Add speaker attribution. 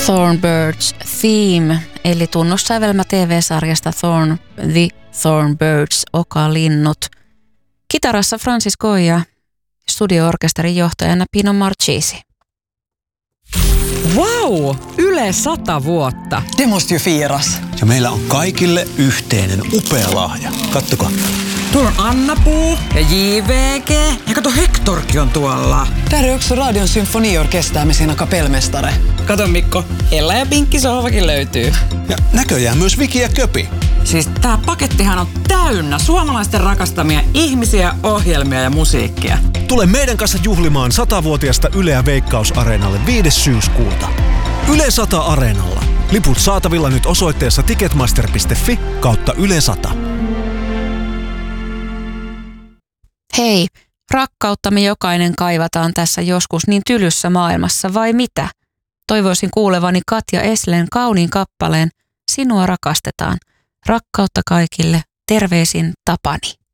Speaker 1: Thornbirds Theme, eli tunnussävelmä TV-sarjasta The Thornbirds, Okalinnut. Kitarassa Francis Goya, studio-orkesterin johtajana Pino Marchisi.
Speaker 2: Wow! Yle 100 vuotta.
Speaker 3: Det måste ju firas.
Speaker 4: Ja meillä on kaikille yhteinen upea lahja. Kattokaa.
Speaker 2: Tuolla on Anna-Puu ja JVG. Ja kato, Hectorkin on tuolla.
Speaker 3: Där är också Radion symfoniorkester med sina kapellmästare.
Speaker 2: Kato Mikko, Ella ja Pinkki sohvakin löytyy.
Speaker 4: Ja näköjään myös Viki ja Köpi.
Speaker 2: Siis tää pakettihan on täynnä suomalaisten rakastamia ihmisiä, ohjelmia ja musiikkia.
Speaker 5: Tule meidän kanssa juhlimaan 100-vuotiaasta Yleä Veikkaus-areenalle 5. syyskuuta. Yle 100 Areenalla. Liput saatavilla nyt osoitteessa ticketmaster.fi/Yle 100.
Speaker 1: Hei, rakkautta me jokainen kaivataan tässä joskus niin tylyssä maailmassa, vai mitä? Toivoisin kuulevani Katja Esleen kauniin kappaleen Sinua rakastetaan. Rakkautta kaikille. Terveisin Tapani.